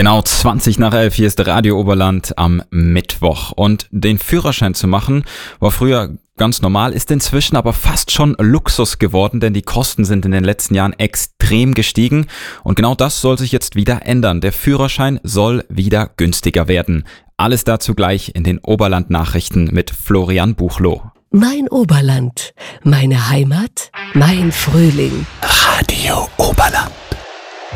Genau 20 nach 11, hier ist Radio Oberland am Mittwoch. Und den Führerschein zu machen, war früher ganz normal, ist inzwischen aber fast schon Luxus geworden, denn die Kosten sind in den letzten Jahren extrem gestiegen. Und genau das soll sich jetzt wieder ändern. Der Führerschein soll wieder günstiger werden. Alles dazu gleich in den Oberland-Nachrichten mit Florian Buchloh. Mein Oberland, meine Heimat, mein Frühling. Radio Oberland.